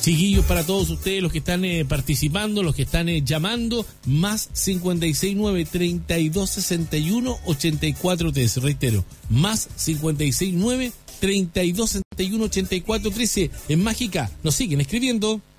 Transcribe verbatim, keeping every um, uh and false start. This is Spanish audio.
Chiquillos, para todos ustedes, los que están eh, participando, los que están eh, llamando, más cincuenta y seis nueve, treinta y dos sesenta y uno, ochenta y cuatro trece. Reitero, más cincuenta y seis nueve, treinta y dos sesenta y uno, ochenta y cuatro trece. En Mágica, nos siguen escribiendo.